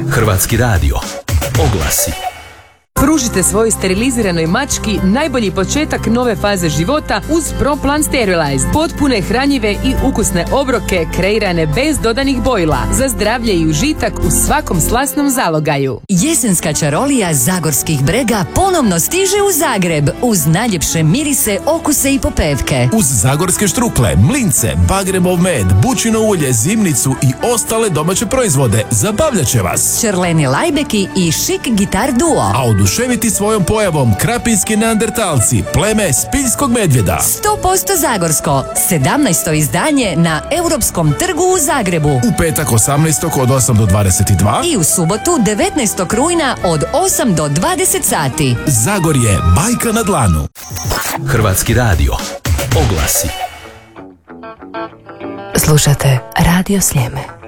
Hrvatski radio. Oglasi. Pružite svojoj steriliziranoj mački najbolji početak nove faze života uz ProPlan Sterilized. Potpune, hranjive i ukusne obroke kreirane bez dodanih bojila za zdravlje i užitak u svakom slasnom zalogaju. Jesenska čarolija Zagorskih brega ponovno stiže u Zagreb uz najljepše mirise, okuse i popevke. Uz zagorske štrukle, mlince, bagremov med, bućino ulje, zimnicu i ostale domaće proizvode zabavljat će vas. Čerleni lajbeki i šik gitar duo. A oduševiti svojom pojavom krapinski neandertalci, pleme Spiljskog medvjeda. 100% zagorsko, 17. izdanje na Europskom trgu u Zagrebu. U petak 18. od 8 do 22. I u subotu 19. rujna od 8 do 20 sati. Zagorje, bajka na dlanu. Hrvatski radio. Oglasi. Slušate Radio Sljeme.